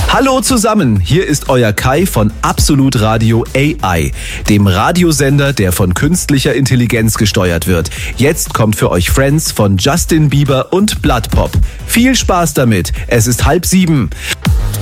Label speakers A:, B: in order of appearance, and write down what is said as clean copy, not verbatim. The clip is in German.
A: Hallo zusammen, hier ist euer Kai von Absolut Radio AI, dem Radiosender, der von künstlicher Intelligenz gesteuert wird. Jetzt kommt für euch Friends von Justin Bieber und Blood Pop. Viel Spaß damit, es ist 6:30.